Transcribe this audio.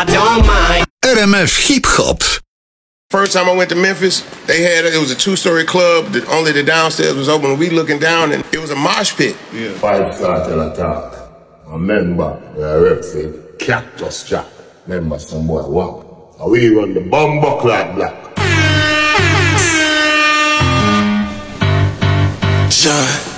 I don't mind. RMF Hip Hop. First time I went to Memphis, it was a two-story club. Only the downstairs was open. We looking down, and it was a mosh pit. Yeah. 5-star tell a talk. I remember the rep said, Cactus Jack. Remember some boy, wow. And we run the Bumbo Clad Black. John.